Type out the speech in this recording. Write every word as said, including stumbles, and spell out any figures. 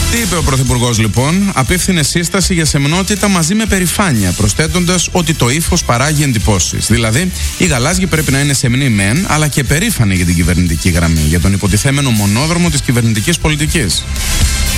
Τι είπε ο Πρωθυπουργός λοιπόν? Απίφθινε σύσταση για σεμνότητα μαζί με περηφάνεια, προσθέτοντας ότι το ύφος παράγει εντυπώσεις. Δηλαδή, οι γαλάζιοι πρέπει να είναι σεμνοί μεν, αλλά και περήφανοι για την κυβερνητική γραμμή, για τον υποτιθέμενο μονόδρομο της κυβερνητικής πολιτικής.